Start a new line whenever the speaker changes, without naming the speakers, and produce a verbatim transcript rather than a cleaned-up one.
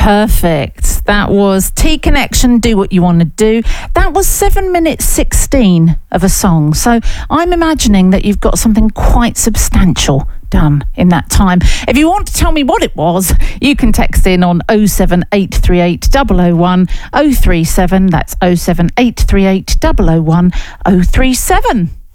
Perfect. That was T Connection, Do What You Want to Do. That was seven minutes sixteen of a song. So I'm imagining that you've got something quite substantial done in that time. If you want to tell me what it was, you can text in on oh seven eight three eight, oh oh one, oh three seven. That's oh seven eight three eight, oh oh one, oh three seven.